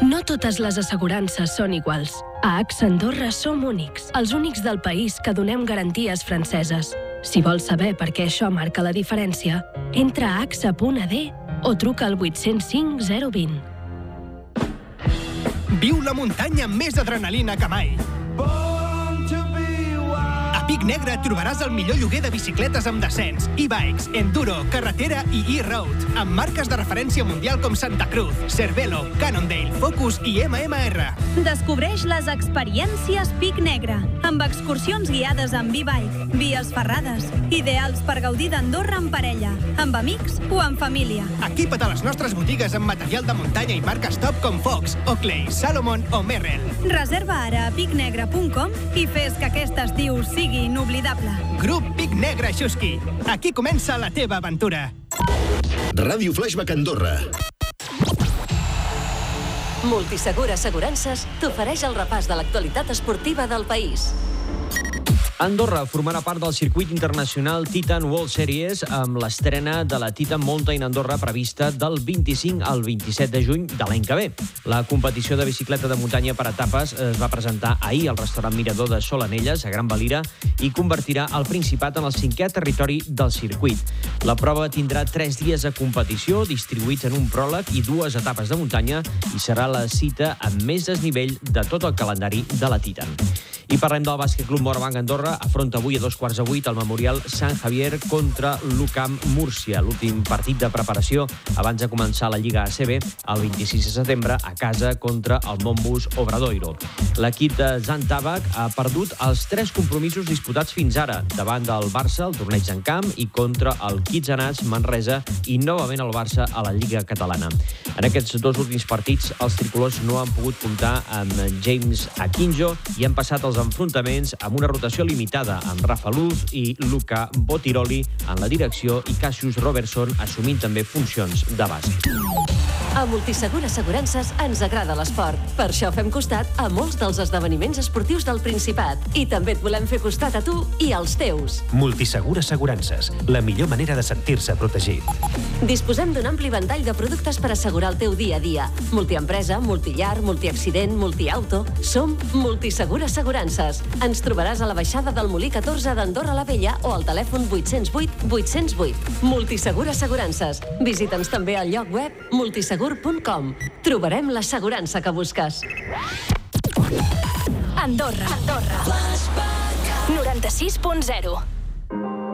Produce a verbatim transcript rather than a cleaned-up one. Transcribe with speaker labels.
Speaker 1: No totes les assegurances són iguals. A AXA Andorra som únics, els únics del país que donem garanties franceses. Si vols saber per què això marca la diferència, entra a axa punt a de o truca al vuit zero cinc zero dos zero.
Speaker 2: Viu la muntanya amb més adrenalina que mai. A Pic Negre trobaràs el millor lloguer de bicicletes amb descens, e-bikes, enduro, carretera i e-road, amb marques de referència mundial com Santa Cruz, Cervelo, Cannondale, Focus i ema ema erre.
Speaker 3: Descobreix les experiències Pic Negre, amb excursions guiades amb e-bike, vies ferrades, ideals per gaudir d'Andorra en parella, amb amics o en família.
Speaker 2: Equipa't a les nostres botigues amb material de muntanya i marques top com Fox, Oakley, Salomon o Merrell.
Speaker 3: Reserva ara a pic negre punt com i fes que aquest estiu sigui inoblidable.
Speaker 2: Grup Pic Negre Xuski. Aquí comença la teva aventura.
Speaker 4: Ràdio Flashback Andorra.
Speaker 5: Multisegur Assegurances t'ofereix el repàs de l'actualitat esportiva del país.
Speaker 6: Andorra formarà part del circuit internacional Titan World Series amb l'estrena de la Titan Mountain Andorra prevista del vint-i-cinc al vint-i-set de juny de l'any que ve. La competició de bicicleta de muntanya per etapes es va presentar ahir al restaurant Mirador de Solanelles, a Gran Valira, i convertirà el Principat en el cinquè territori del circuit. La prova tindrà tres dies de competició, distribuïts en un pròleg i dues etapes de muntanya, i serà la cita amb més desnivell de tot el calendari de la Titan. I parlem del Bàsquet Club Morabanc Andorra. Afronta avui a dos quarts de vuit el Memorial Sant Javier contra l'UCAM Múrcia, l'últim partit de preparació abans de començar la Lliga A C B el vint-i-sis de setembre a casa contra el Montbus Obradoiro. L'equip de Zan Tabak ha perdut els tres compromisos disputats fins ara, davant del Barça, el torneig en camp, i contra el Kitsanats Manresa i novament el Barça a la Lliga Catalana. En aquests dos últims partits, els tricolors no han pogut comptar amb James Akinjo i han passat els enfrontaments amb una rotació limitada, amb Rafa Luz i Luca Botiroli en la direcció i Cassius Robertson assumint també funcions de base.
Speaker 5: A Multisegur Assegurances ens agrada l'esport. Per això fem costat a molts dels esdeveniments esportius del Principat. I també et volem fer costat a tu i als teus.
Speaker 7: Multisegur Assegurances, la millor manera de sentir-se protegit.
Speaker 5: Disposem d'un ampli ventall de productes per assegurar el teu dia a dia. Multiempresa, multillar, multiaccident, multiauto. Som Multisegur Assegurances. Ens trobaràs a la baixada del Molí catorze d'Andorra la Vella o al telèfon vuit zero vuit vuit zero vuit. Multisegur Assegurances. Visita'ns també al lloc web multisegur punt com. Trobarem l'assegurança que busques.
Speaker 1: Andorra. Andorra. noranta-sis punt zero.